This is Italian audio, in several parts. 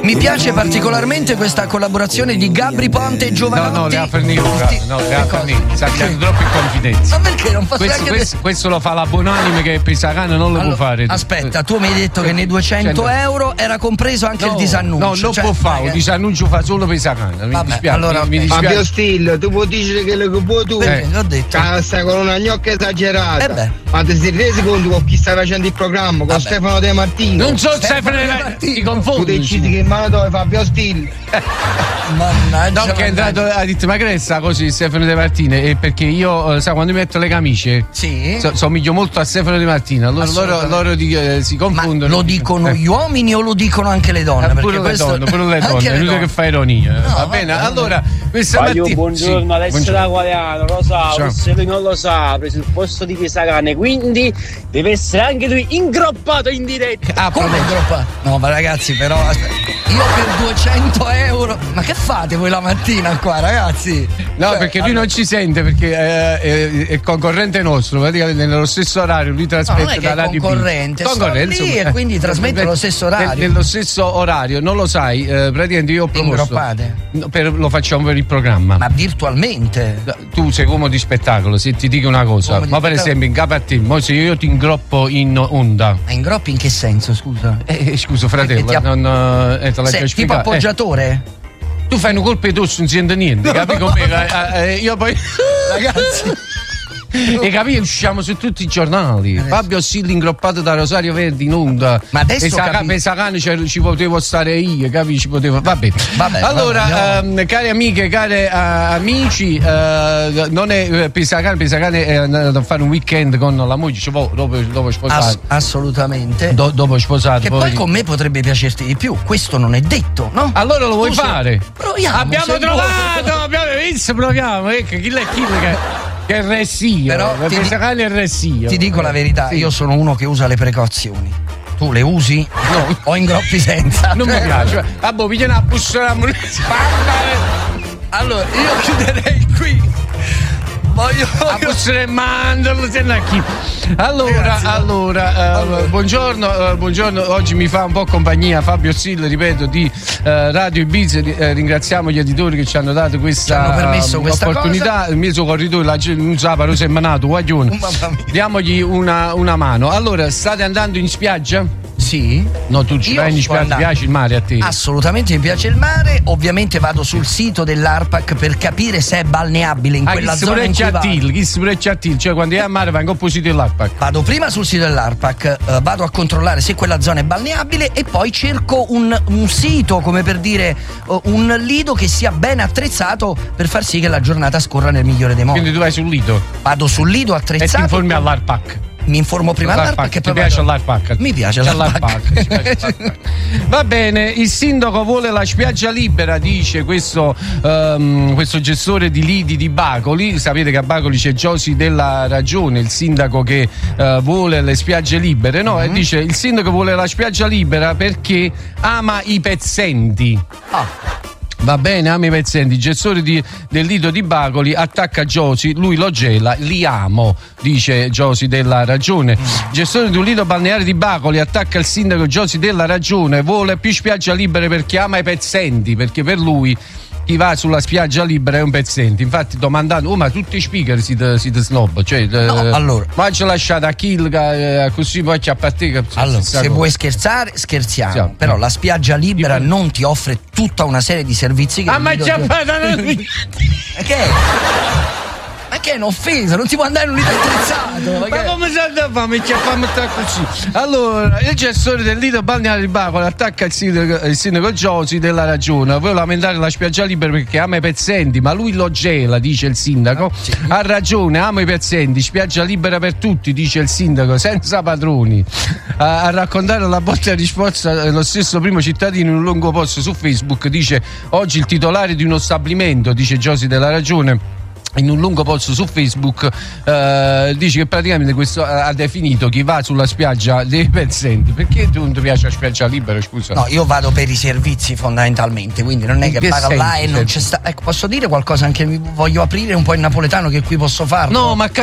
Mi piace particolarmente questa collaborazione di Gabri Ponte e Giovanotti. No, le ha fornito. Sta andando troppo in confidenza. Ma perché non posso questo lo fa la buonanime che Pisacane non lo può fare. Aspetta, tu mi hai detto che nei 200 euro era compreso anche il disannuncio. No, non può fare, il disannuncio fa solo Pisacane. Mi dispiace. Allora, Fabio Still, tu puoi dire che lo puoi tu. L'ho detto. Stai con una gnocca esagerata. Ma ti sei resi conto con chi sta facendo il programma? Con Stefano De Martino. Non so Stefano De Martino, ti confondi. Tu decidi che in mano dove Fabio Still. Mannaggia. No, che è entrato, ha detto ma che sta così Stefano De Martino? E perché io, sai, quando mi metto le camicie, somiglio molto a Stefano De Martino. Loro si confondono. Ma lo dicono gli uomini o lo dicono anche le donne? Pure le donne, è inutile che fa ironia. No, va bene, allora questa mattina. Buongiorno, Alessio da Quagliano, lo sa, se lui non lo sa, ha preso il posto di Pisacane, quindi deve essere anche lui ingroppato in diretta. Come ingroppato? No, ma ragazzi, però io per 200 euro, ma che fate voi la mattina qua, ragazzi? No, perché lui non ci sente, perché è concorrente nostro, praticamente nello stesso orario lui trasmette da Radio concorrente, lì e quindi trasmette allo stesso orario. Nello stesso orario, non lo sai, praticamente io ho proposto. Lo facciamo per il programma. Ma virtualmente? Tu sei uomo di spettacolo, se ti dico una cosa, ma per esempio in capo a te, se io ti ingroppo in onda. Ma ingroppi in che senso, scusa? Scusa fratello, te la tipo appoggiatore? Tu fai un colpo e tu non senti niente, capi come? Io poi ragazzi e capì, usciamo su tutti i giornali. Fabio Silli ingroppato da Rosario Verdi in onda. Ma adesso Pesacane ci potevo stare io, capi? Ci potevo. Vabbè. Allora, cari amiche, cari amici, non è Pesacane è andato a fare un weekend con la moglie, dopo sposato. Assolutamente. Dopo sposato. Che poi con me potrebbe piacerti di più. Questo non è detto, no? Allora lo vuoi fare? Proviamo. Abbiamo trovato, abbiamo visto, proviamo. Ecco, chi che è resio, però ti dico la verità, io sono uno che usa le precauzioni. Tu le usi? No. O ingroppi senza? Non mi piace. Vabbè, vieni a bussare la allora, io chiuderei qui. Voglio bussare mandalo qui. Allora, buongiorno. Oggi mi fa un po' compagnia Fabio Still, ripeto, di Radio Ibiza. Ringraziamo gli editori che ci hanno dato questa opportunità. Il mio corridore non sa però si è manato, guaglione. Diamogli una mano. Allora, state andando in spiaggia? Sì. No, tu ci vai in spiaggia, ti piace il mare a te? Assolutamente mi piace il mare. Ovviamente vado sul sito dell'ARPAC per capire se è balneabile in quella zona in cui vado. Cioè quando è a mare vengo sul sito dell'ARPAC. Vado prima sul sito dell'ARPAC, vado a controllare se quella zona è balneabile e poi cerco un sito, come per dire un lido che sia ben attrezzato per far sì che la giornata scorra nel migliore dei modi. Quindi tu vai sul lido? Vado sul lido attrezzato. E ti informi all'ARPAC? Mi informo prima all'ARPAC. Ti piace l'ARPAC? Mi piace l'ARPAC. Va bene, il sindaco vuole la spiaggia libera, dice questo gestore di lidi di Bacoli. Sapete che a Bacoli c'è Giosi della Ragione, il sindaco che vuole le spiagge libere, no? E dice il sindaco vuole la spiaggia libera perché ama i pezzenti. Va bene, ami i pezzenti. Il gestore del lido di Bacoli attacca Giosi, lui lo gela, li amo, dice Giosi della Ragione. Gestore di un lido balneare di Bacoli attacca il sindaco Giosi della Ragione, vuole più spiaggia libere perché ama i pezzenti, perché per lui chi va sulla spiaggia libera è un pezzente. Infatti domandando, ma tutti i speaker siete snob, cioè no, allora ma ci lasciate a kill così poi ci appartiene. Allora, se vuoi scherzare, scherziamo. Però la spiaggia libera non ti offre tutta una serie di servizi che ma ci Ma che è un'offesa, non si può andare in un lido attrezzato. Ma come si fa? Mi chiamano così. Allora, il gestore del lido balneare di Bacoli attacca il sindaco Giosi della Ragione. Vuole lamentare la spiaggia libera perché ama i pezzenti, ma lui lo gela, dice il sindaco. Sì. Ha ragione, ama i pezzenti, spiaggia libera per tutti, dice il sindaco, senza padroni. A raccontare la botta di risposta lo stesso primo cittadino in un lungo post su Facebook dice: oggi il titolare di uno stabilimento, dice Giosi della Ragione, in un lungo post su Facebook dice che praticamente questo ha definito chi va sulla spiaggia dei pezzenti. Perché tu non ti piace la spiaggia libera, scusa? No, io vado per i servizi fondamentalmente, quindi non è che vado là e non c'è sta. Ecco, posso dire qualcosa anche, voglio aprire un po' in napoletano, che qui posso farlo. No, ma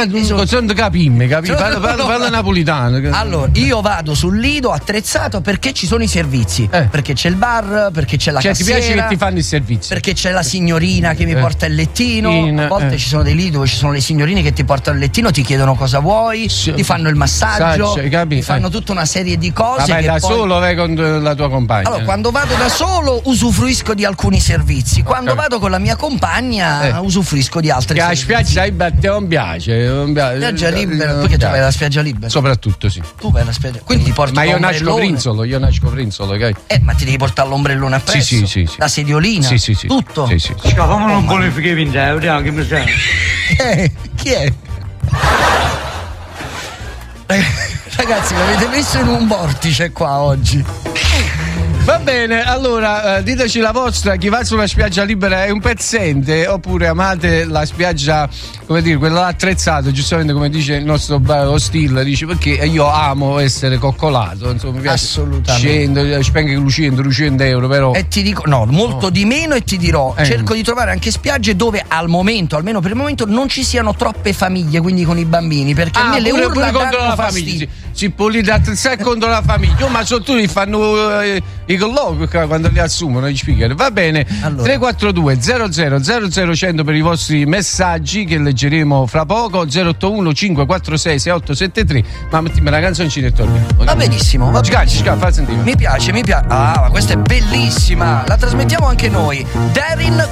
parla napoletano. Allora, io vado sul lido attrezzato perché ci sono i servizi, perché c'è il bar, perché c'è la cassiera. Ti piace che ti fanno i servizi? Perché c'è la signorina che mi porta il lettino. A volte ci sono dei lidi dove ci sono le signorine che ti portano il lettino, ti chiedono cosa vuoi, ti fanno il massaggio, ti fanno tutta una serie di cose. Ma vai da poi... solo, vai con la tua compagna? Allora, quando vado da solo usufruisco di alcuni servizi, quando vado con la mia compagna usufruisco di altri servizi. La spiaggia libera non piace. Spiaggia libera, perché tu vai alla spiaggia libera? Soprattutto sì. Tu vai alla spiaggia, quindi ti porti l'ombrellone. Io nasco brinzolo, ok? Ma ti devi portare l'ombrellone appresso? Sì. La sediolina? Sì. Tutto? Sì. Fammi un bonifico in vediamo che mi sa. Chi è? Ragazzi, mi avete messo in un vortice qua oggi. Va bene, allora diteci la vostra. Chi va sulla spiaggia libera è un pezzente oppure amate la spiaggia, come dire, quella attrezzata, giustamente come dice il nostro Still, dice perché io amo essere coccolato, insomma mi piace. Assolutamente. Spendo 200 euro però. E ti dico, molto di meno, e ti dirò, cerco di trovare anche spiagge dove al momento, almeno per il momento, non ci siano troppe famiglie, quindi con i bambini, perché a me le urla contro la famiglia. Si pulite attrezzare contro la famiglia, ma sono tutti fanno i colloqui quando li assumono gli speaker. Va bene, allora. 342 00 100 per i vostri messaggi che leggeremo fra poco, 081 546 6873. Ma mettimi la canzoncina e torniamo. Va benissimo, va benissimo. Fa sentire. Mi piace. Ah, ma questa è bellissima, la trasmettiamo anche noi. Darin